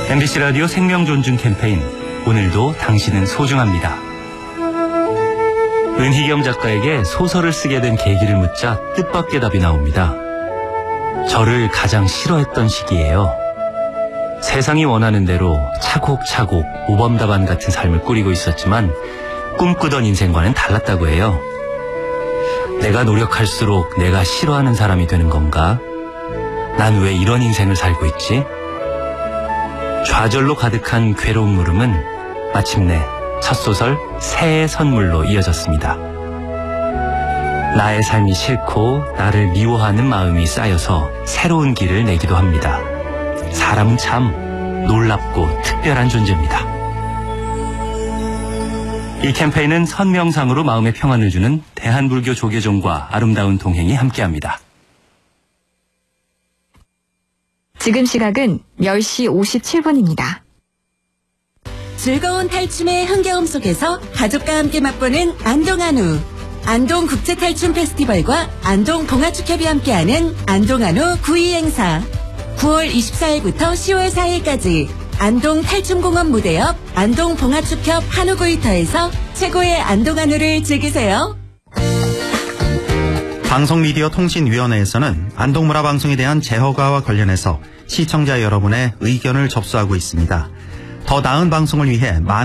MBC 라디오 생명존중 캠페인, 오늘도 당신은 소중합니다. 은희겸 작가에게 소설을 쓰게 된 계기를 묻자 뜻밖의 답이 나옵니다. 저를 가장 싫어했던 시기예요. 세상이 원하는 대로 차곡차곡 모범답안 같은 삶을 꾸리고 있었지만 꿈꾸던 인생과는 달랐다고 해요. 내가 노력할수록 내가 싫어하는 사람이 되는 건가? 난 왜 이런 인생을 살고 있지? 좌절로 가득한 괴로운 물음은 마침내 첫 소설 새의 선물로 이어졌습니다. 나의 삶이 싫고 나를 미워하는 마음이 쌓여서 새로운 길을 내기도 합니다. 사람은 참 놀랍고 특별한 존재입니다. 이 캠페인은 선명상으로 마음의 평안을 주는 대한불교 조계종과 아름다운 동행이 함께합니다. 지금 시각은 10시 57분입니다. 즐거운 탈춤의 흥겨움 속에서 가족과 함께 맛보는 안동한우. 안동국제탈춤 페스티벌과 안동봉화축협이 함께하는 안동한우 9.2 행사. 9월 24일부터 10월 4일까지 안동탈춤공원 무대 옆 안동봉화축협 한우구이터에서 최고의 안동한우를 즐기세요. 방송미디어통신위원회에서는 안동문화방송에 대한 재허가와 관련해서 시청자 여러분의 의견을 접수하고 있습니다. 더 나은 방송을 위해 많은